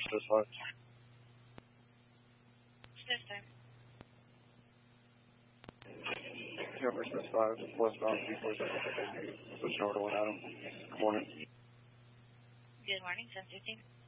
Smith 5. Smith time. Camper Smith 5, westbound G4, switching over to 1 Adam. Good morning. Good morning, 715.